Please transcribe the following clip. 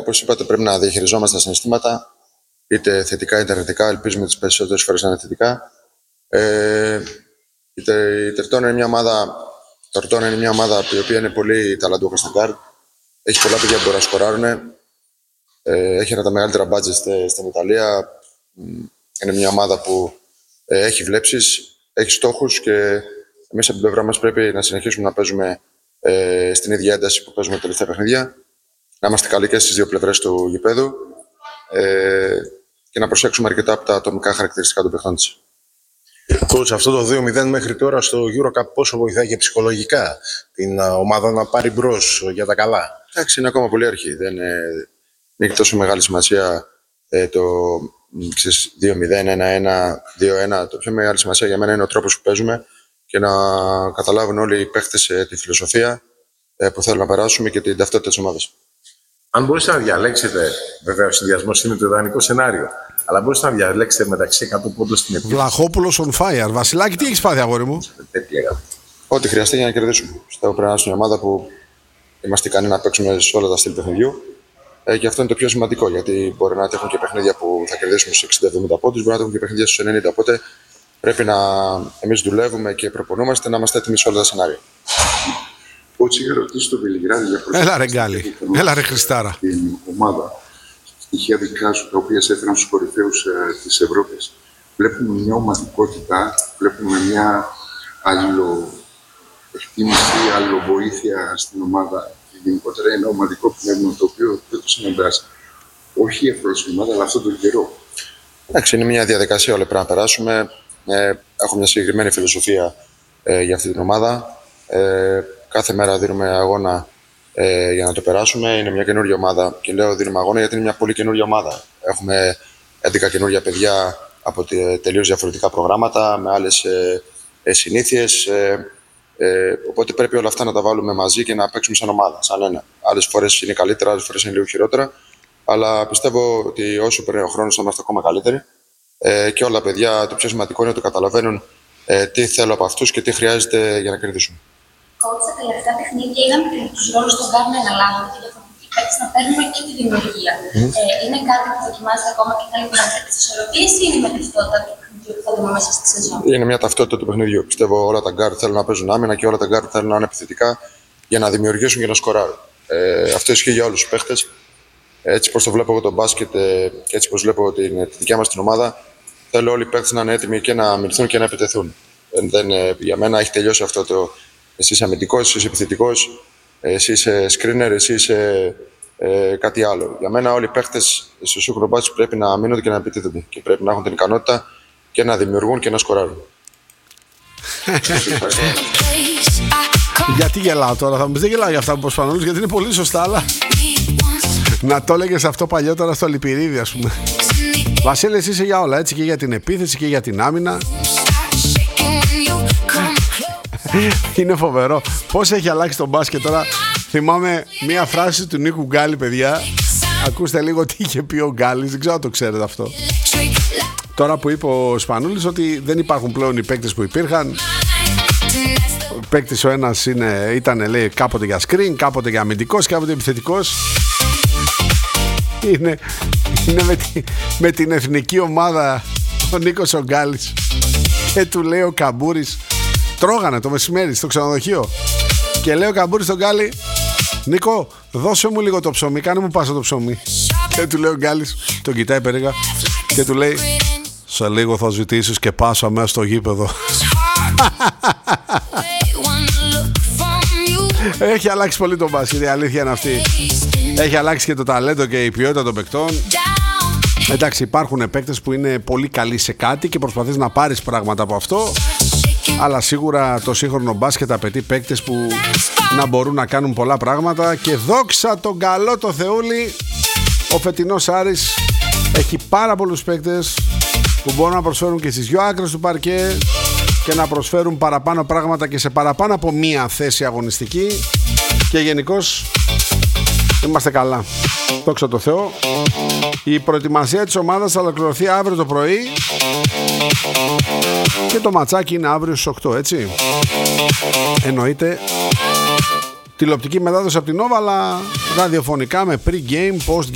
όπως είπατε, πρέπει να διαχειριζόμαστε τα συναισθήματα, είτε θετικά είτε αρνητικά. Ελπίζουμε τις περισσότερες φορές να είναι θετικά. Η Τερτόνα είναι μια ομάδα η οποία είναι πολύ ταλαντούχα στα γκάρτ. Έχει πολλά παιδιά που μπορούν να σκοράρουν. Έχει ένα από τα μεγαλύτερα μπάτζετ στην Ιταλία. Είναι μια ομάδα που έχει βλέψεις, έχει στόχους και εμείς από την πλευρά μας πρέπει να συνεχίσουμε να παίζουμε στην ίδια ένταση που παίζουμε τα τελευταία παιχνίδια. Να είμαστε καλοί και στις δύο πλευρές του γηπέδου και να προσέξουμε αρκετά από τα ατομικά χαρακτηριστικά των παιχτών της. Coach, αυτό το 2-0 μέχρι τώρα στο EuroCup πόσο βοηθάει και ψυχολογικά την ομάδα να πάρει μπρος για τα καλά? Εντάξει, είναι ακόμα πολύ αρχή. Δεν έχει τόσο μεγάλη σημασία το 2-0, 1-1, 2-1. Το πιο μεγάλη σημασία για μένα είναι ο τρόπος που παίζουμε και να καταλάβουν όλοι οι παίχτες τη φιλοσοφία που θέλουν να περάσουμε και την ταυτότητα της ομάδας. Αν μπορείτε να διαλέξετε, βέβαια ο συνδυασμός είναι το ιδανικό σενάριο, αλλά μπορείτε να διαλέξετε μεταξύ 100 πόντων στην επίθεση. Βλαχόπουλος on fire. Βασιλάκη, τι έχεις πάθει, αγόρι μου? Ό,τι χρειαστεί για να κερδίσουμε. Πιστεύω πρέπει να είμαστε μια ομάδα που είμαστε ικανοί να παίξουμε σε όλα τα στυλ παιχνιδιού. Και αυτό είναι το πιο σημαντικό, γιατί μπορεί να έχουν και παιχνίδια που θα κερδίσουμε στους 60-70 πόντους, μπορεί να έχουν και παιχνίδια στους 90. Οπότε πρέπει να εμείς δουλεύουμε και προπονούμαστε να είμαστε έτοιμοι σε όλα τα σενάρια. Κότσι, είχα ρωτήσει το Βελιγράδι για Έλα ρε Γκάλι, έλα ρε Χριστάρα. Την ομάδα, στοιχεία δικά σου τα οποία σε έφεραν στους κορυφαίους της Ευρώπης. Βλέπουμε μια ομαδικότητα, βλέπουμε μια αλληλοεκτίμηση, αλληλοβοήθεια στην ομάδα. Και γενικότερα ένα ομαδικό πνεύμα το οποίο δεν το συναντάς. Όχι εύκολα στην ομάδα, αλλά αυτόν τον καιρό. Εντάξει, είναι μια διαδικασία όλα πρέπει να περάσουμε. Έχω μια συγκεκριμένη φιλοσοφία για αυτή την ομάδα. Κάθε μέρα δίνουμε αγώνα για να το περάσουμε. Είναι μια καινούργια ομάδα και λέω δίνουμε αγώνα γιατί είναι μια πολύ καινούργια ομάδα. Έχουμε 11 καινούργια παιδιά από τελείως διαφορετικά προγράμματα, με άλλες συνήθειες. Οπότε πρέπει όλα αυτά να τα βάλουμε μαζί και να παίξουμε σαν ομάδα, σαν ένα. Άλλες φορές είναι καλύτερα, άλλες φορές είναι λίγο χειρότερα. Αλλά πιστεύω ότι όσο περνάει ο χρόνος θα είμαστε ακόμα καλύτεροι. Και όλα τα παιδιά, το πιο σημαντικό είναι ότι καταλαβαίνουν τι θέλω από αυτούς και τι χρειάζεται για να κερδίσουν. Coach, τα τελευταία παιχνίδια είδαμε και τους ρόλους των γκάρτ να αναλάβουν και διαφορετικοί παίκτες να παίρνουν και τη δημιουργία. Είναι κάτι που δοκιμάζετε ακόμα και θέλετε να φέρετε στις ισορροπίες ή είναι με ταυτότητα του παιχνιδιού που θα δούμε μέσα στη σεζόν? Είναι μια ταυτότητα του παιχνιδιού. Πιστεύω όλα τα γκάρτ θέλουν να παίζουν άμυνα και όλα τα γκάρτ θέλουν να είναι επιθετικά για να δημιουργήσουν και να σκοράρουν. Αυτό ισχύει για όλους τους παίκτες. Έτσι πως το βλέπω εγώ το μπάσκετ και έτσι πως βλέπω τη δικιά μας την ομάδα, θέλω όλοι οι παίκτες να είναι έτοιμοι και να αμυνθούν και να επιτεθούν. Για μένα έχει τελειώσει αυτό το. Εσύ είσαι αμυντικός, εσύ είσαι επιθετικός, εσύ είσαι screener, εσύ είσαι κάτι άλλο. Για μένα όλοι οι παίχτες στο σύγχρονο μπάσκετ πρέπει να αμήνονται και να επιτίθενται και πρέπει να έχουν την ικανότητα και να δημιουργούν και να σκοράρουν. Γιατί γελάω τώρα, θα μου πεις δεν γελάω για αυτά που πω Σπανούλης, γιατί είναι πολύ σωστά, αλλά να το έλεγες αυτό παλιότερα στο Λιπηρίδη, ας πούμε. Βασίλη, εσύ είσαι για όλα, έτσι, και για την επίθεση και για την άμυνα. Είναι φοβερό πώς έχει αλλάξει το μπάσκετ τώρα. Θυμάμαι μια φράση του Νίκου Γκάλη, παιδιά. Ακούστε λίγο τι είχε πει ο Γκάλης. Δεν ξέρω αν το ξέρετε αυτό. Τώρα που είπε ο Σπανούλης ότι δεν υπάρχουν πλέον οι παίκτες που υπήρχαν. Ο παίκτης ο ένας ήταν, λέει, κάποτε για screen, κάποτε για αμυντικός, κάποτε επιθετικός. Είναι με την εθνική ομάδα ο Νίκος ο Γκάλης. Και του λέει ο Καμπούρης, τρώγανε το μεσημέρι στο ξενοδοχείο. Και λέει ο Καμπούρης στον Γκάλη, Νίκο, δώσε μου λίγο το ψωμί, κάνε μου πάσα το ψωμί. Και του λέει ο Γκάλης, τον κοιτάει περίεργα και του λέει, σε λίγο θα ζητήσεις και πάσα μέσα στο γήπεδο. Έχει αλλάξει πολύ το μπάσκετ, η αλήθεια είναι αυτή. Έχει αλλάξει και το ταλέντο και η ποιότητα των παικτών. Εντάξει, υπάρχουν παίκτες που είναι πολύ καλοί σε κάτι και προσπαθείς να πάρεις πράγματα από αυτό. Αλλά σίγουρα το σύγχρονο μπάσκετ απαιτεί παίκτες που να μπορούν να κάνουν πολλά πράγματα. Και δόξα τον καλό το Θεούλη, ο φετινός Άρης έχει πάρα πολλούς παίκτες που μπορούν να προσφέρουν και στις δυο άκρες του παρκέ και να προσφέρουν παραπάνω πράγματα και σε παραπάνω από μία θέση αγωνιστική. Και γενικώς είμαστε καλά, δόξα τω Θεώ. Η προετοιμασία της ομάδας θα ολοκληρωθεί αύριο το πρωί και το ματσάκι είναι αύριο στις 8, έτσι. Εννοείται τηλεοπτική μετάδοση από την Nova, αλλά ραδιοφωνικά με pre-game, post-game